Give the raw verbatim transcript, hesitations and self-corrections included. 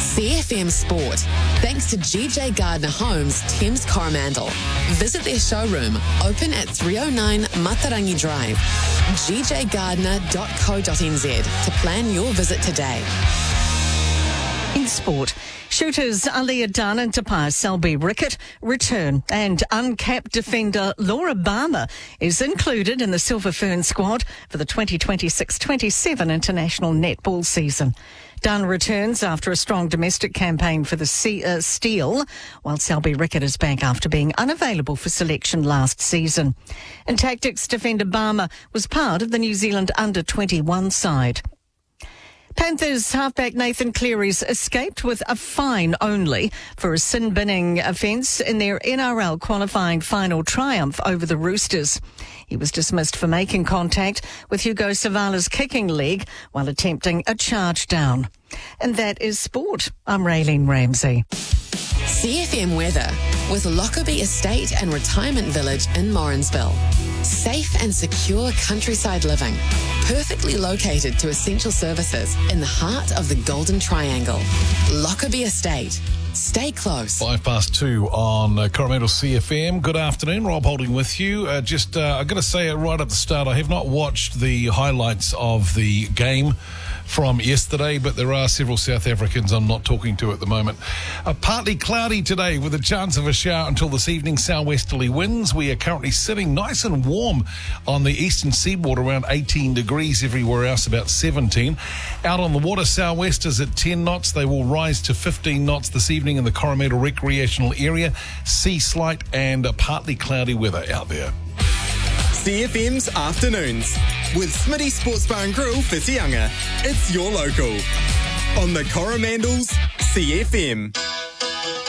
C F M Sport, thanks to G J Gardner Homes, Thames Coromandel. Visit their showroom, open at three oh nine Matarangi Drive, g j gardner dot co dot n z to plan your visit today. In sport, shooters Ali Adan and Tobias Selby Rickett return, and uncapped defender Laura Barmer is included in the Silver Fern squad for the twenty twenty-six twenty-seven international netball season. Dunn returns after a strong domestic campaign for the C- uh, Steel, while Selby Rickett is back after being unavailable for selection last season. In tactics, defender Barmer was part of the New Zealand under twenty-one side. Panthers halfback Nathan Cleary's escaped with a fine only for a sin-binning offence in their N R L qualifying final triumph over the Roosters. He was dismissed for making contact with Hugo Savala's kicking leg while attempting a charge down. And that is sport. I'm Raylene Ramsey. C F M weather with Lockerbie Estate and Retirement Village in Morrinsville. Safe and secure countryside living, perfectly located to essential services in the heart of the Golden Triangle. Lockerbie Estate. Stay close. Five past two on uh, Coromandel C F M. Good afternoon. Rob Holding with you. Uh, just, uh, I've got to say it right at the start, I have not watched the highlights of the game from yesterday, but there are several South Africans I'm not talking to at the moment. Uh, partly cloudy today with a chance of a shower until this evening. Southwesterly winds. We are currently sitting nice and warm on the eastern seaboard, around eighteen degrees, everywhere else about seventeen. Out on the water, southwesters at ten knots. They will rise to fifteen knots this evening in the Coromandel recreational area. Sea slight and uh, partly cloudy weather out there. C F M's Afternoons with Smitty Sports Bar and Grill, Whitianga. It's your local on the Coromandel's C F M.